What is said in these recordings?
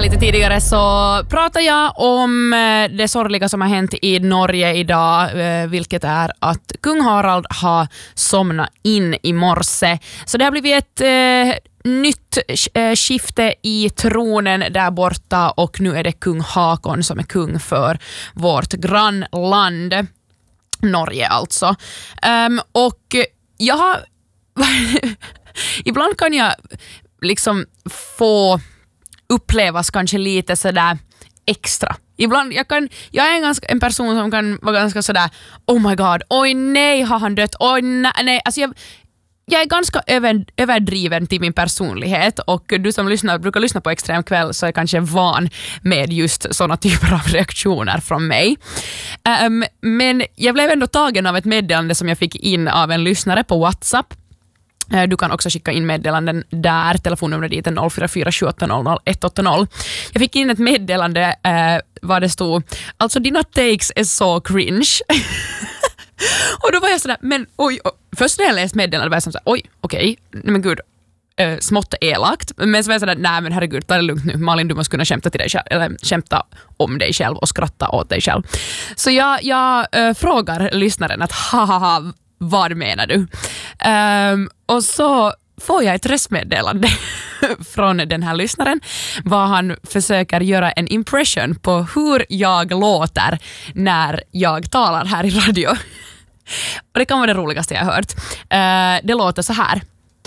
lite tidigare så pratade jag om det sorgliga som har hänt i Norge idag, vilket är att kung Harald har somnat in i morse. Så det har blivit ett nytt skifte i tronen där borta och nu är det kung Hakon som är kung för vårt grannland, Norge alltså. Och jag har ibland kan jag liksom få upplevas kanske lite sådär extra. Ibland jag är en person som kan vara ganska sådär oh my god, oj nej har han dött, oj nej. Alltså jag är ganska överdriven till min personlighet och du som brukar lyssna på Extrem kväll så är kanske van med just såna typer av reaktioner från mig. Men jag blev ändå tagen av ett meddelande som jag fick in av en lyssnare på WhatsApp. Du kan också skicka in meddelanden där. Telefonnumret dit är 044 780 180. Jag fick in ett meddelande vad det stod. Alltså dina takes är så cringe. Och då var jag sådär, men oj. Först när jag läste meddelandet var jag sådär, oj, okej. Nej men gud, smått elakt. Men så var jag sådär, nej men herregud, ta det lugnt nu. Malin, du måste kunna skämta till dig själv, eller skämta om dig själv och skratta åt dig själv. Så jag frågar lyssnaren att haha, vad menar du? Och så får jag ett röstmeddelande från den här lyssnaren vad han försöker göra en impression på hur jag låter när jag talar här i radio. Och det kan vara det roligaste jag har hört. Det låter så här.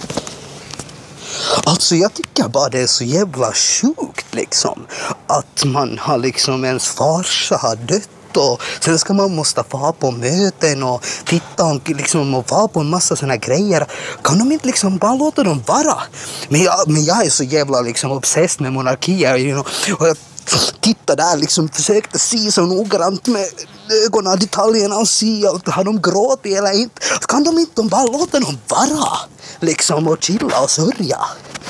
Alltså jag tycker bara det är så jävla sjukt liksom. Att man har liksom ens farsa har dött. Och sen ska man måste få på möten och titta och, liksom, och få på en massa såna grejer. Kan de inte liksom bara låta dem vara? Men jag är så jävla liksom obsessed med monarkier, you know? Och jag tittade där liksom, försökte se så noggrant med ögonen och detaljerna och se och har de gråtit eller inte. Kan de inte bara låta dem vara? Liksom och chilla och sörja.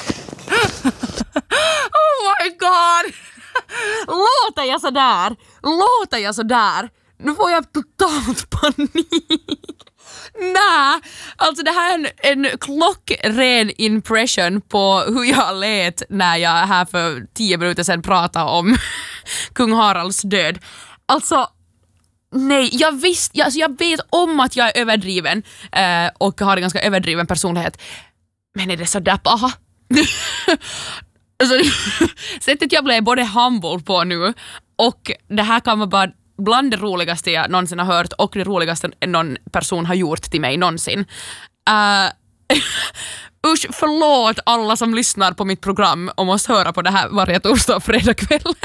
Oh my god! Låter jag så där? Nu får jag totalt panik. Nej, alltså det här är en klockren impression på hur jag lät när jag här för 10 minuter sedan pratade om kung Haralds död. Alltså, nej, jag vet om att jag är överdriven och har en ganska överdriven personlighet. Men är det så där paha? Alltså, sättet jag blev både humble på nu och det här kan vara bara bland det roligaste jag någonsin har hört och det roligaste någon person har gjort till mig någonsin. Usch, förlåt alla som lyssnar på mitt program och måste höra på det här varje torsdag och fredag kväll.